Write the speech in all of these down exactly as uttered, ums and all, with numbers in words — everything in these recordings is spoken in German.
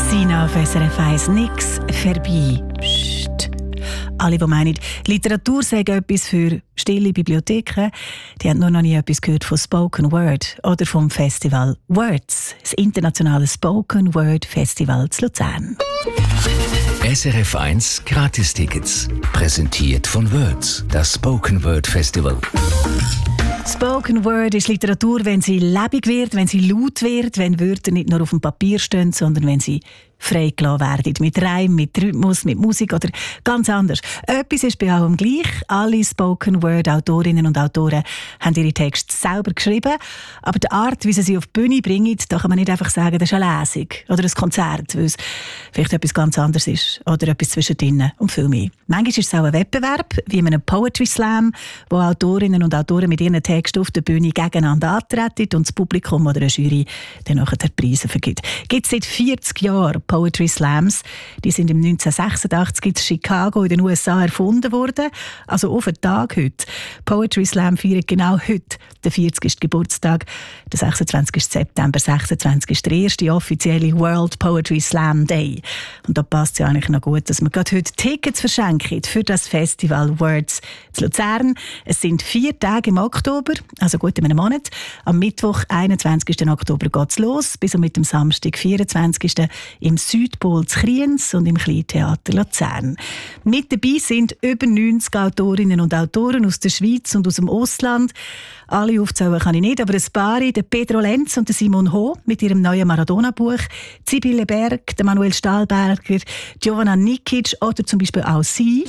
Sina auf S R F eins, nix vorbei. Psst. Alle, die meinen, Literatur sei etwas für stille Bibliotheken, die haben nur noch nie etwas gehört von Spoken Word oder vom Festival Words, das internationale Spoken Word Festival zu Luzern. S R F eins Gratistickets, präsentiert von Words, das Spoken Word Festival. Spoken Word ist Literatur, wenn sie lebendig wird, wenn sie laut wird, wenn Wörter nicht nur auf dem Papier stehen, sondern wenn sie freigelassen werden. Mit Reim, mit Rhythmus, mit Musik oder ganz anders. Etwas ist bei allem gleich. Alle Spoken Word Autorinnen und Autoren haben ihre Texte selber geschrieben. Aber die Art, wie sie sie auf die Bühne bringen, da kann man nicht einfach sagen, das ist eine Lesung oder ein Konzert, weil es vielleicht etwas ganz anderes ist oder etwas zwischendrin und viel mehr. Manchmal ist es auch ein Wettbewerb, wie in einem Poetry Slam, wo Autorinnen und Autoren mit ihren Texten auf der Bühne gegeneinander antreten und das Publikum oder eine Jury dann nachher die Preise vergibt. Gibt es seit vierzig Jahren Poetry Slams. Die sind im neunzehnhundertsechsundachtzig in Chicago in den U S A erfunden worden. Also auf den Tag heute. Poetry Slam feiert genau heute den vierzigsten Geburtstag. Der sechsundzwanzigsten September sechsundzwanzig ist der erste offizielle World Poetry Slam Day. Und da passt es ja eigentlich noch gut, dass wir gerade heute Tickets verschenken für das Festival Words zu Luzern. Es sind vier Tage im Oktober, also gut in einem Monat. Am Mittwoch, einundzwanzigsten Oktober geht es los, bis mit dem Samstag, vierundzwanzigsten im Südpol zu Kriens und im Kleintheater Luzern. Mit dabei sind über neunzig Autorinnen und Autoren aus der Schweiz und aus dem Ausland. Alle aufzählen kann ich nicht, aber ein paar, der Pedro Lenz und der Simon Ho mit ihrem neuen Maradona-Buch, Sibylle Berg, der Manuel Stahlberger, Giovanna Nikic oder zum Beispiel auch sie.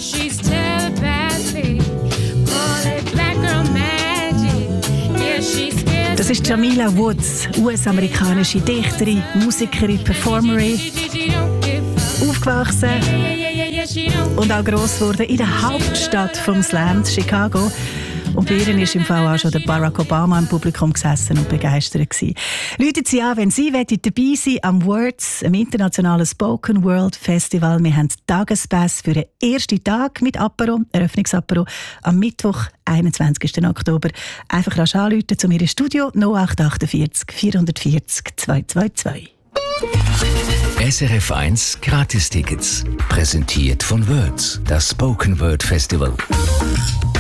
Das ist Jamila Woods, U S-amerikanische Dichterin, Musikerin, Performerin, aufgewachsen und auch gross geworden in der Hauptstadt vom Slam, Chicago. Und bei ihr ist im Fall auch schon der Barack Obama im Publikum gesessen und begeistert gewesen. Rufen Sie an, wenn Sie dabei sein am Words, am internationalen Spoken World Festival. Wir haben Tagespass für den ersten Tag mit Apero, Eröffnungsapero, am Mittwoch, einundzwanzigsten Oktober. Einfach rasch anrufen zu mir im Studio null acht acht vier vier vier vier zwei zwei zwei. S R F eins Gratistickets, präsentiert von Words, das Spoken Word Festival.